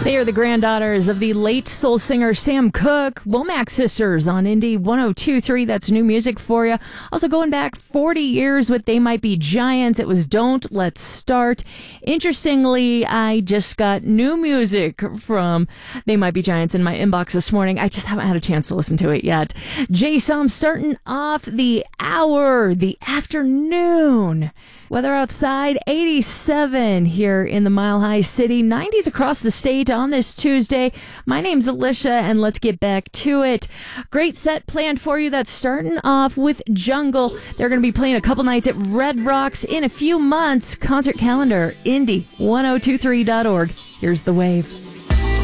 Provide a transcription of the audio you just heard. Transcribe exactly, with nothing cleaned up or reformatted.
They are the granddaughters of the late soul singer Sam Cooke, Womack Sisters on Indie one oh two point three. That's new music for you. Also going back forty years with They Might Be Giants. It was Don't Let's Start. Interestingly, I just got new music from They Might Be Giants in my inbox this morning. I just haven't had a chance to listen to it yet. J-Som starting off the hour, the afternoon. Weather outside, eighty-seven here in the Mile High City, nineties across the state on this Tuesday. My name's Alicia, and let's get back to it. Great set planned for you. That's starting off with Jungle. They're going to be playing a couple nights at Red Rocks in a few months. Concert calendar, Indie one oh two three dot org. Here's The Wave.